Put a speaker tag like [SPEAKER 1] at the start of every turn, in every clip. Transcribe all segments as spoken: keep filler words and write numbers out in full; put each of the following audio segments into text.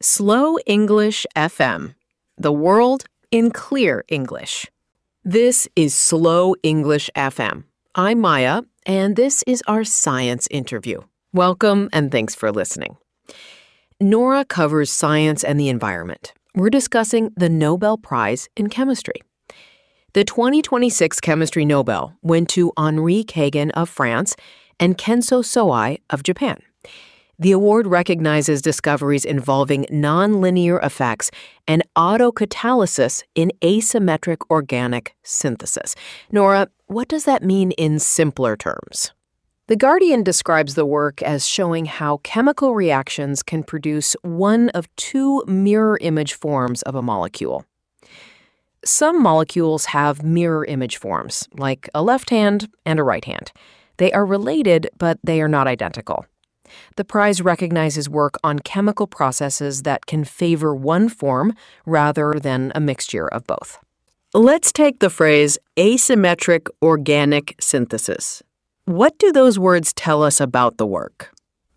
[SPEAKER 1] Slow English F M, the world in clear English. This is Slow English F M. I'm Maya, and this is our science interview. Welcome, and thanks for listening. Nora covers science and the environment. We're discussing the Nobel Prize in Chemistry. The twenty twenty-six Chemistry Nobel went to Henri Kagan of France and Kenzo Sowai of Japan. The award recognizes discoveries involving nonlinear effects and autocatalysis in asymmetric organic synthesis. Nora, what does that mean in simpler terms? The Guardian describes the work as showing how chemical reactions can produce one of two mirror image forms of a molecule. Some molecules have mirror image forms, like a left hand and a right hand. They are related, but they are not identical. The prize recognizes work on chemical processes that can favor one form rather than a mixture of both. Let's take the phrase asymmetric organic synthesis. What do those words tell us about the work?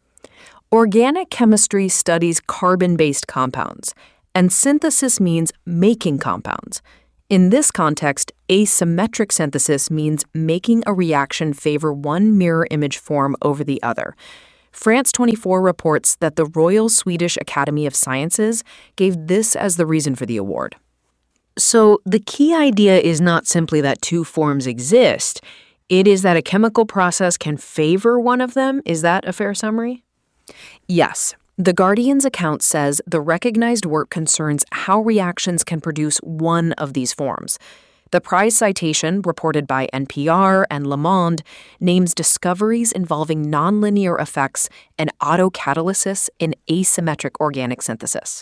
[SPEAKER 1] Organic chemistry studies carbon-based compounds, and synthesis means making compounds. In this context, asymmetric synthesis means making a reaction favor one mirror image form over the other. France twenty-four reports that the Royal Swedish Academy of Sciences gave this as the reason for the award. So the key idea is not simply that two forms exist. It is that a chemical process can favor one of them. Is that a fair summary? Yes. The Guardian's account says the recognized work concerns how reactions can produce one of these forms. The prize citation, reported by N P R and Le Monde, names discoveries involving nonlinear effects and autocatalysis in asymmetric organic synthesis.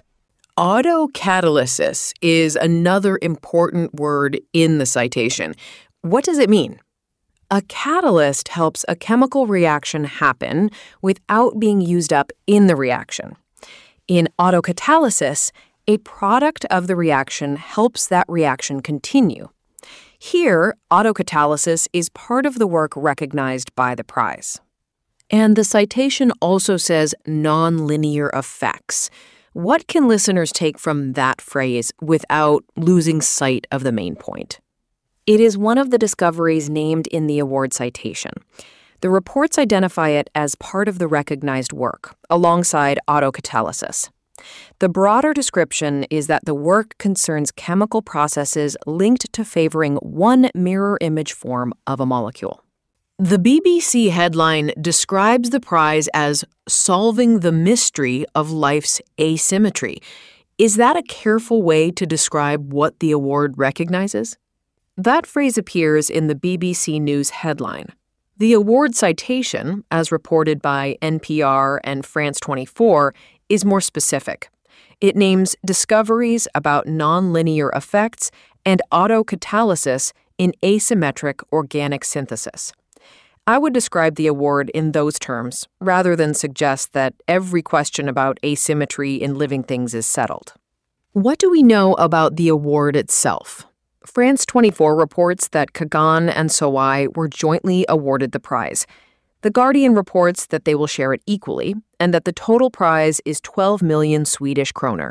[SPEAKER 1] Autocatalysis is another important word in the citation. What does it mean? A catalyst helps a chemical reaction happen without being used up in the reaction. In autocatalysis, a product of the reaction helps that reaction continue. Here, autocatalysis is part of the work recognized by the prize. And the citation also says nonlinear effects. What can listeners take from that phrase without losing sight of the main point? It is one of the discoveries named in the award citation. The reports identify it as part of the recognized work, alongside autocatalysis. The broader description is that the work concerns chemical processes linked to favoring one mirror image form of a molecule. The B B C headline describes the prize as solving the mystery of life's asymmetry. Is that a careful way to describe what the award recognizes? That phrase appears in the B B C News headline. The award citation, as reported by N P R and France twenty-four, is more specific. It names discoveries about nonlinear effects and autocatalysis in asymmetric organic synthesis. I would describe the award in those terms, rather than suggest that every question about asymmetry in living things is settled. What do we know about the award itself? France twenty-four reports that Kagan and Sowai were jointly awarded the prize. The Guardian reports that they will share it equally, and that the total prize is twelve million Swedish kroner.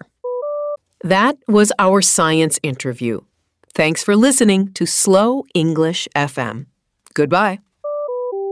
[SPEAKER 1] That was our science interview. Thanks for listening to Slow English F M. Goodbye.